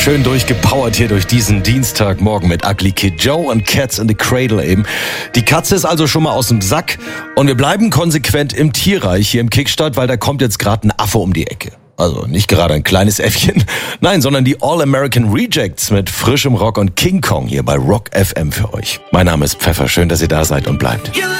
Schön durchgepowert hier durch diesen Dienstagmorgen mit Ugly Kid Joe und Cats in the Cradle eben. Die Katze ist also schon mal aus dem Sack und wir bleiben konsequent im Tierreich hier im Kickstart, weil da kommt jetzt gerade ein Affe um die Ecke. Also nicht gerade ein kleines Äffchen, nein, sondern die All-American Rejects mit frischem Rock und King Kong hier bei Rock FM für euch. Mein Name ist Pfeffer, schön, dass ihr da seid und bleibt.